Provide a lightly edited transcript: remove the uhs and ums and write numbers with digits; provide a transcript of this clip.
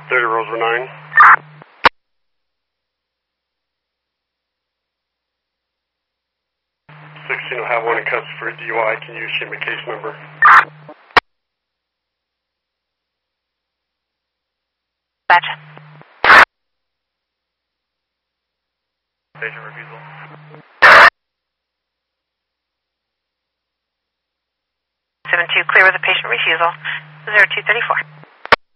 30 Rosewood 9. 16 will have one in custody for DUI. Can you issue him a case number? Gotcha. Patient refusal. 7-2, clear with a patient refusal. 0234.